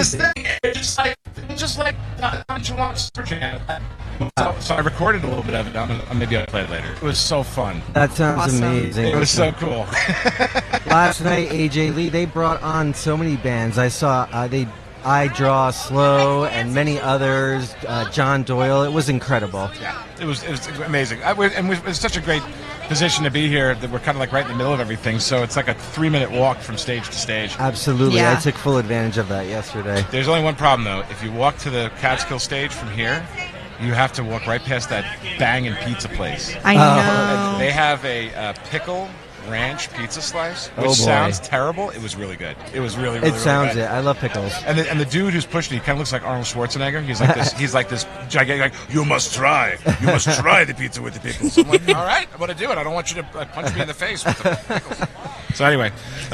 coolest thing. Just like don't you want Summer Jam? So I recorded a little bit of it. Maybe I'll play it later. It was so fun. That sounds amazing. It was so cool. Last night, AJ Lee, they brought on so many bands. I saw I Draw Slow and many others. John Doyle. It was incredible. Yeah, it was amazing. It was such a great position to be here that we're kind of like right in the middle of everything. So it's like a 3-minute walk from stage to stage. Absolutely. Yeah. I took full advantage of that yesterday. There's only one problem though. If you walk to the Catskill stage from here, you have to walk right past that Bangin' Pizza place. I know. They have a pickle ranch pizza slice, which Oh, boy. sounds terrible. It was really good. It was really It sounds really it. I love pickles. And the dude who's pushing it, he kind of looks like Arnold Schwarzenegger. He's like this gigantic. Like, you must try the pizza with the pickles. I'm like, all right, I'm gonna do it. I don't want you to punch me in the face with the pickles. So anyway,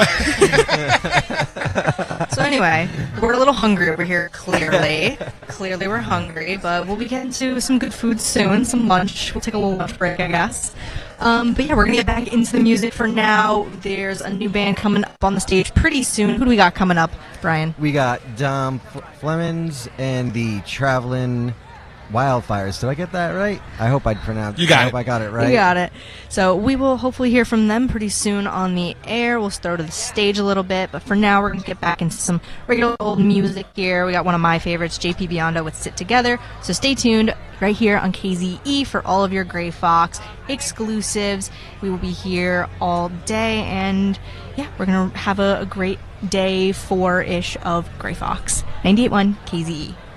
we're a little hungry over here. Clearly we're hungry, but we'll be getting to some good food soon. Some lunch. We'll take a little lunch break, I guess. But yeah, we're gonna get back into the music for now. There's a new band coming up on the stage pretty soon. Who do we got coming up, Brian? We got Dom Flemings and the Traveling Wildfires. Did I get that right? I hope I pronounced. You got I it. hope I got it right. You got it. So we will hopefully hear from them pretty soon on the air. We'll start to the stage a little bit, but for now we're going to get back into some regular old music here. We got one of my favorites, JP Biondo with Sit Together. So stay tuned right here on KZE for all of your Gray Fox exclusives. We will be here all day, and yeah, we're going to have a great day 4-ish of Gray Fox. 98.1 KZE.